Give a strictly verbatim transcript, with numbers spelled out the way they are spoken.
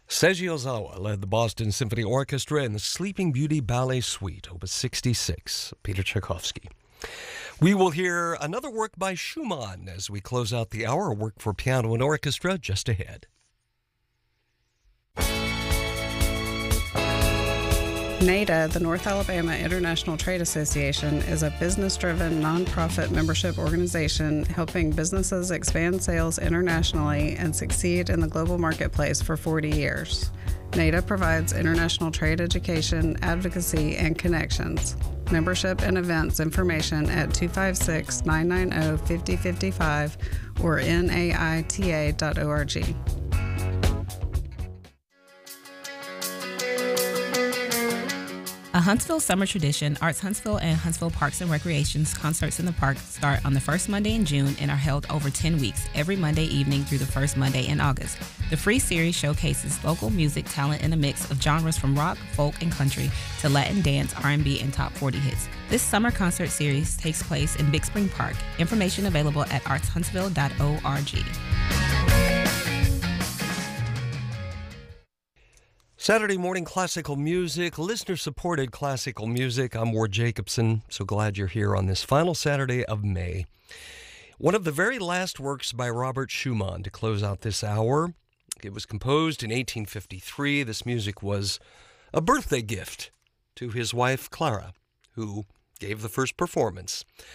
Seiji Ozawa led the Boston Symphony Orchestra in the Sleeping Beauty Ballet Suite, Opus sixty-six, Peter Tchaikovsky. We will hear another work by Schumann as we close out the hour, work for piano and orchestra just ahead. NADA, the North Alabama International Trade Association, is a business-driven, nonprofit membership organization helping businesses expand sales internationally and succeed in the global marketplace for forty years. NADA provides international trade education, advocacy, and connections. Membership and events information at two five six, nine nine zero, five zero five five or N A I T A dot org. A Huntsville summer tradition, Arts Huntsville and Huntsville Parks and Recreation's Concerts in the Park start on the first Monday in June and are held over ten weeks, every Monday evening through the first Monday in August. The free series showcases local music talent in a mix of genres from rock, folk, and country to Latin dance, R and B, and top forty hits. This summer concert series takes place in Big Spring Park. Information available at arts huntsville dot org. Saturday morning classical music, listener-supported classical music. I'm Ward Jacobson. So glad you're here on this final Saturday of May. One of the very last works by Robert Schumann to close out this hour. It was composed in eighteen fifty-three. This music was a birthday gift to his wife, Clara, who gave the first performance.